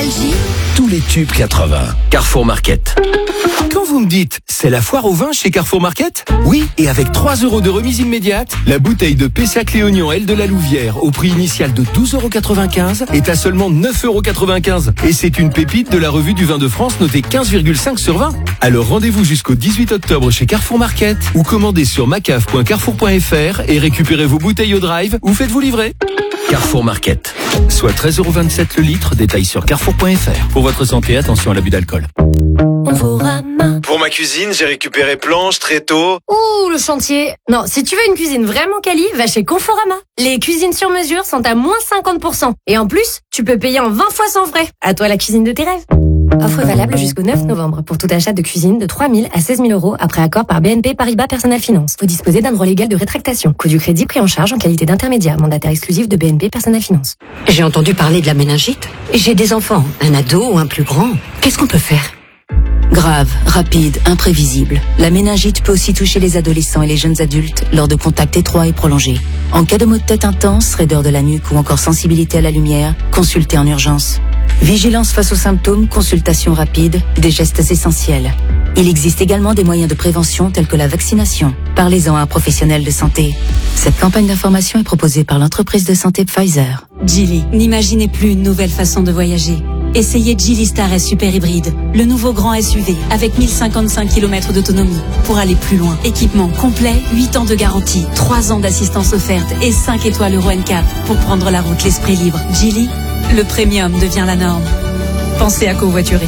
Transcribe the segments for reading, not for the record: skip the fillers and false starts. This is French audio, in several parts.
Nostalgie. Tous les tubes 80. Carrefour Market. Quand vous me dites, c'est la foire au vin chez Carrefour Market? Oui, et avec 3 € de remise immédiate, la bouteille de Pessac Léognan L de la Louvière, au prix initial de 12,95 € est à seulement 9,95 €. Et c'est une pépite de la revue du vin de France notée 15,5 sur 20. Alors rendez-vous jusqu'au 18 octobre chez Carrefour Market ou commandez sur macaf.carrefour.fr et récupérez vos bouteilles au drive ou faites-vous livrer. Carrefour Market. Soit 13,27 € le litre, détail sur carrefour.fr. Pour votre santé, attention à l'abus d'alcool. Pour ma cuisine, j'ai récupéré planches, tréteaux. Ouh, le chantier. Non, si tu veux une cuisine vraiment quali, va chez Conforama. Les cuisines sur mesure sont à moins 50%. Et en plus, tu peux payer en 20 fois sans frais. À toi la cuisine de tes rêves. Offre valable jusqu'au 9 novembre pour tout achat de cuisine de 3 000 à 16 000 € après accord par BNP Paribas Personnel Finance. Vous disposez d'un droit légal de rétractation. Coût du crédit pris en charge en qualité d'intermédiaire. Mandataire exclusif de BNP Personnel Finance. J'ai entendu parler de la méningite. J'ai des enfants, un ado ou un plus grand. Qu'est-ce qu'on peut faire ? Grave, rapide, imprévisible. La méningite peut aussi toucher les adolescents et les jeunes adultes lors de contacts étroits et prolongés. En cas de maux de tête intense, raideur de la nuque ou encore sensibilité à la lumière, consultez en urgence. Vigilance face aux symptômes, consultation rapide, des gestes essentiels. Il existe également des moyens de prévention tels que la vaccination. Parlez-en à un professionnel de santé. Cette campagne d'information est proposée par l'entreprise de santé Pfizer. Geely, n'imaginez plus une nouvelle façon de voyager. Essayez Geely Star S Super Hybride, le nouveau grand SUV avec 1055 km d'autonomie pour aller plus loin. Équipement complet, 8 ans de garantie, 3 ans d'assistance offerte et 5 étoiles Euro NCAP pour prendre la route l'esprit libre. Geely, le premium devient la norme. Pensez à covoiturer.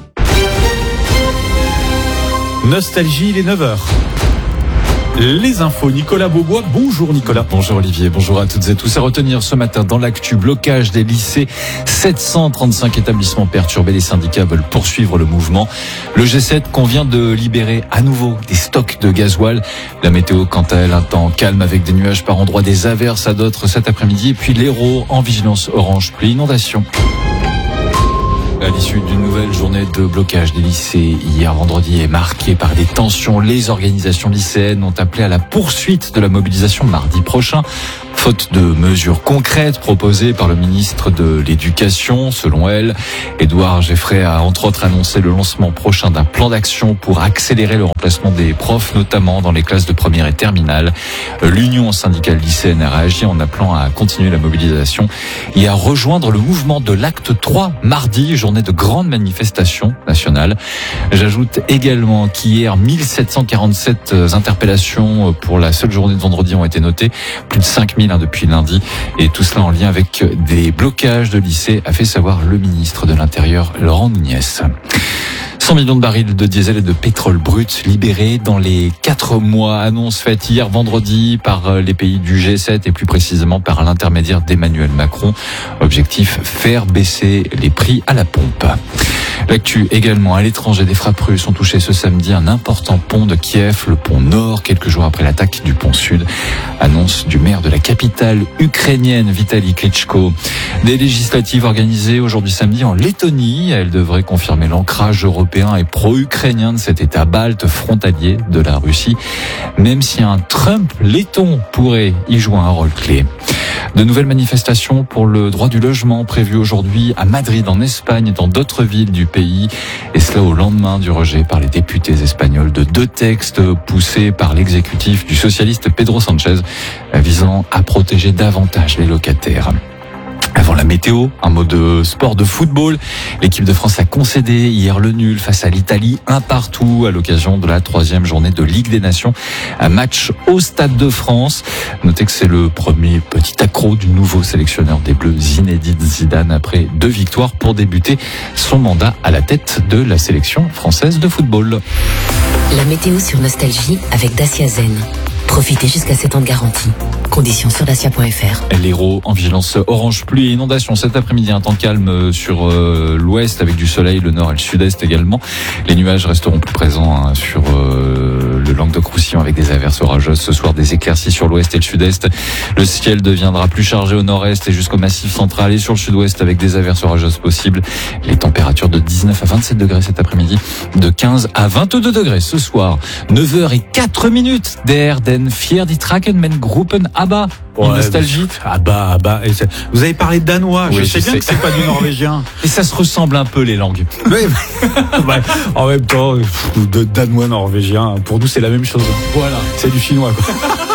Nostalgie, il est 9h. Les infos, Nicolas Beaubois. Bonjour Nicolas. Bonjour Olivier, bonjour à toutes et tous. À retenir ce matin dans l'actu, blocage des lycées. 735 établissements perturbés. Les syndicats veulent poursuivre le mouvement. Le G7 convient de libérer à nouveau des stocks de gasoil. La météo, quant à elle, un temps calme avec des nuages par endroits, des averses à d'autres cet après-midi. Et puis l'Hérault en vigilance orange pluie inondation. À l'issue d'une nouvelle journée de blocage des lycées hier vendredi est marquée par des tensions. Les organisations lycéennes ont appelé à la poursuite de la mobilisation mardi prochain. Faute de mesures concrètes proposées par le ministre de l'Éducation, selon elle, Édouard Geffray a entre autres annoncé le lancement prochain d'un plan d'action pour accélérer le remplacement des profs, notamment dans les classes de première et terminale. L'Union syndicale lycéenne a réagi en appelant à continuer la mobilisation et à rejoindre le mouvement de l'acte 3 mardi, journée de grande manifestation nationale. J'ajoute également qu'hier, 1747 interpellations pour la seule journée de vendredi ont été notées, plus de 5000 depuis lundi, et tout cela en lien avec des blocages de lycées, a fait savoir le ministre de l'Intérieur, Laurent Nunez. 100 millions de barils de diesel et de pétrole brut libérés dans les 4 mois. Annonce faite hier vendredi par les pays du G7 et plus précisément par l'intermédiaire d'Emmanuel Macron. Objectif, faire baisser les prix à la pompe. L'actu également à l'étranger, des frappes russes ont touché ce samedi un important pont de Kiev, le pont Nord, quelques jours après l'attaque du pont Sud. Annonce du maire de la capitale ukrainienne, Vitali Klitschko. Des législatives organisées aujourd'hui samedi en Lettonie. Elles devraient confirmer l'ancrage européen et pro-ukrainien de cet État balte frontalier de la Russie, même si un Trump letton pourrait y jouer un rôle clé. De nouvelles manifestations pour le droit du logement prévues aujourd'hui à Madrid, en Espagne et dans d'autres villes du pays. Et cela au lendemain du rejet par les députés espagnols de 2 textes poussés par l'exécutif du socialiste Pedro Sánchez visant à protéger davantage les locataires. Avant la météo, un mot de sport de football. L'équipe de France a concédé hier le nul face à l'Italie, 1-1 à l'occasion de la 3e journée de Ligue des Nations. Un match au Stade de France. Notez que c'est le premier petit accro du nouveau sélectionneur des Bleus, Zinedine Zidane, après 2 victoires pour débuter son mandat à la tête de la sélection française de football. La météo sur Nostalgie avec Dacia Zen. Profitez jusqu'à 7 ans de garantie. Conditions sur dacia.fr. L'Hérault en vigilance orange pluie et inondation cet après-midi. Un temps calme sur l'ouest avec du soleil, le nord et le sud-est également. Les nuages resteront plus présents sur le Languedoc-Roussillon avec des averses orageuses. Ce soir, des éclaircies sur l'ouest et le sud-est. Le ciel deviendra plus chargé au nord-est et jusqu'au massif central et sur le sud-ouest avec des averses orageuses possibles. Les températures de 19 à 27 degrés cet après-midi, de 15 à 22 degrés ce soir. 9h04 der den 4. Trakenmen Gruppen ABBA. Une nostalgie. Ah bah. Vous avez parlé de danois. Oui, je sais bien que c'est pas du norvégien. Et ça se ressemble un peu les langues. Ouais, en même temps, de danois norvégien, pour nous c'est la même chose. Voilà. C'est du chinois, quoi.